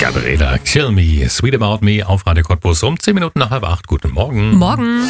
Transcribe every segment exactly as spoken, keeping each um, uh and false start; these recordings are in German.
Gabriela, Kill Me, Sweet About Me auf Radio Cottbus um zehn Minuten nach halb acht. Guten Morgen. Morgen.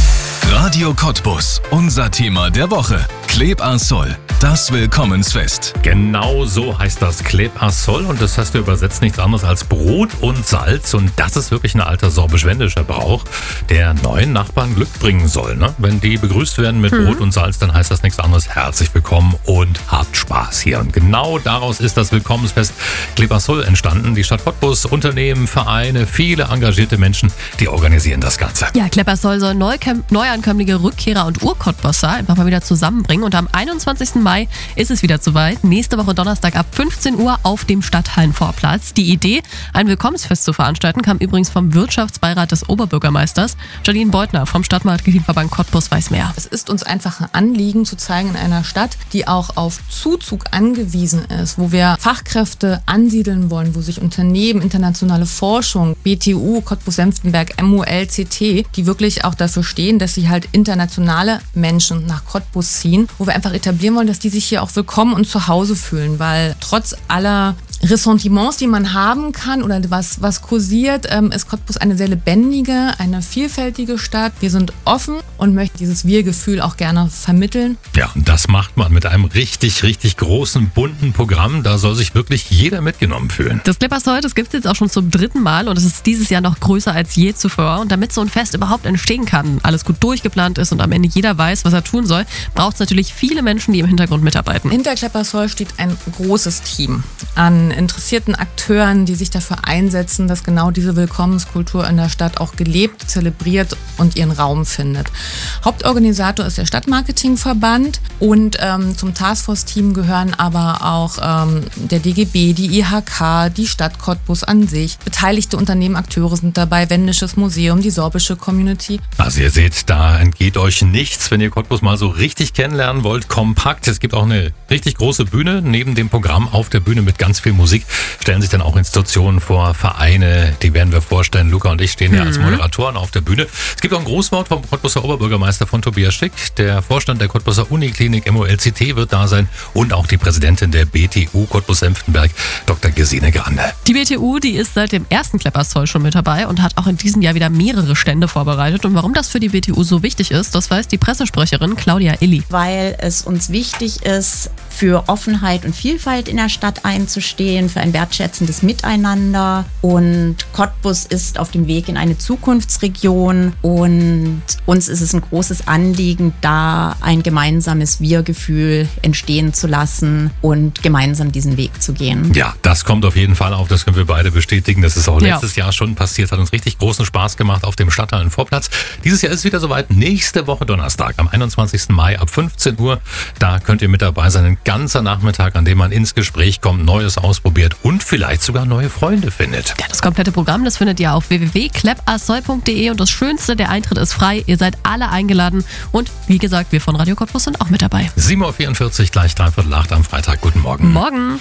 Radio Cottbus, unser Thema der Woche. Kleb-a-Sol, das Willkommensfest. Genau so heißt das, Kleb-a-Sol, und das heißt ja übersetzt nichts anderes als Brot und Salz, und das ist wirklich ein alter sorbisch-wendischer Brauch, der neuen Nachbarn Glück bringen soll. Ne? Wenn die begrüßt werden mit mhm. Brot und Salz, dann heißt das nichts anderes, herzlich willkommen und habt Spaß hier. Und genau daraus ist das Willkommensfest Kleb-a-Sol entstanden. Die Stadt Cottbus, Unternehmen, Vereine, viele engagierte Menschen, die organisieren das Ganze. Ja, Kleb-a-Sol soll Neukämp- Neuankömmlinge, Rückkehrer und Ur-Cottbusser einfach mal wieder zusammenbringen. Und am einundzwanzigsten Mai ist es wieder soweit. Nächste Woche Donnerstag ab fünfzehn Uhr auf dem Stadthallenvorplatz. Die Idee, ein Willkommensfest zu veranstalten, kam übrigens vom Wirtschaftsbeirat des Oberbürgermeisters. Janine Beutner vom Stadtmarketingverband Cottbus weiß mehr. Es ist uns einfach ein Anliegen zu zeigen in einer Stadt, die auch auf Zuzug angewiesen ist, wo wir Fachkräfte ansiedeln wollen, wo sich Unternehmen, internationale Forschung, B T U, Cottbus-Senftenberg, M U L, C T, die wirklich auch dafür stehen, dass sie halt internationale Menschen nach Cottbus ziehen, wo wir einfach etablieren wollen, dass die sich hier auch willkommen und zu Hause fühlen, weil trotz aller Ressentiments, die man haben kann oder was, was kursiert, ähm, ist Cottbus eine sehr lebendige, eine vielfältige Stadt. Wir sind offen und möchten dieses Wir-Gefühl auch gerne vermitteln. Ja, und das macht man mit einem richtig, richtig großen, bunten Programm. Da soll sich wirklich jeder mitgenommen fühlen. Das Kleb-a-Sol, das gibt es jetzt auch schon zum dritten Mal, und es ist dieses Jahr noch größer als je zuvor. Und damit so ein Fest überhaupt entstehen kann, alles gut durchgeplant ist und am Ende jeder weiß, was er tun soll, braucht es natürlich viele Menschen, die im Hintergrund mitarbeiten. Hinter Kleb-a-Sol steht ein großes Team an interessierten Akteuren, die sich dafür einsetzen, dass genau diese Willkommenskultur in der Stadt auch gelebt, zelebriert und ihren Raum findet. Hauptorganisator ist der Stadtmarketingverband, und ähm, zum Taskforce-Team gehören aber auch ähm, der D G B, die I H K, die Stadt Cottbus an sich. Beteiligte Unternehmen, Akteure sind dabei, Wendisches Museum, die sorbische Community. Also ihr seht, da entgeht euch nichts, wenn ihr Cottbus mal so richtig kennenlernen wollt. Kompakt. Es gibt auch eine richtig große Bühne neben dem Programm. Auf der Bühne mit ganz viel Musik stellen sich dann auch Institutionen vor, Vereine, die werden wir vorstellen. Luca und ich stehen ja mhm. als Moderatoren auf der Bühne. Es gibt auch ein Grußwort vom Cottbuser Oberbürgermeister von Tobias Schick. Der Vorstand der Cottbuser Uniklinik M O L C T wird da sein, und auch die Präsidentin der B T U Cottbus-Senftenberg, Doktor Gesine Grande. Die B T U, die ist seit dem ersten Kleb-a-Sol schon mit dabei und hat auch in diesem Jahr wieder mehrere Stände vorbereitet. Und warum das für die B T U so wichtig ist, das weiß die Pressesprecherin Claudia Illy. Weil es uns wichtig ist, für Offenheit und Vielfalt in der Stadt einzustehen, für ein wertschätzendes Miteinander. Und Cottbus ist auf dem Weg in eine Zukunftsregion, und uns ist es ein großes Anliegen, da ein gemeinsames Wir-Gefühl entstehen zu lassen und gemeinsam diesen Weg zu gehen. Ja, das kommt auf jeden Fall auf, das können wir beide bestätigen. Das ist auch ja. letztes Jahr schon passiert, hat uns richtig großen Spaß gemacht auf dem Stadthallenvorplatz. Dieses Jahr ist es wieder soweit, nächste Woche Donnerstag, am einundzwanzigsten Mai ab fünfzehn Uhr. Da könnt ihr mit dabei sein, ein ganzer Nachmittag, an dem man ins Gespräch kommt, Neues ausprobiert und vielleicht sogar neue Freunde findet. Ja, das komplette Programm, das findet ihr auf w w w punkt kleb a sol punkt d e, und das Schönste, der Eintritt ist frei. Ihr seid alle eingeladen, und wie gesagt, wir von Radio Cottbus sind auch mit dabei. sieben Uhr vierundvierzig, gleich dreiviertel acht am Freitag. Guten Morgen. Morgen.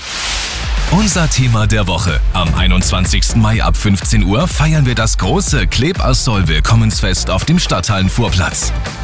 Unser Thema der Woche. Am einundzwanzigsten Mai ab fünfzehn Uhr feiern wir das große Kleb-a-Sol Willkommensfest auf dem Stadthallenvorplatz.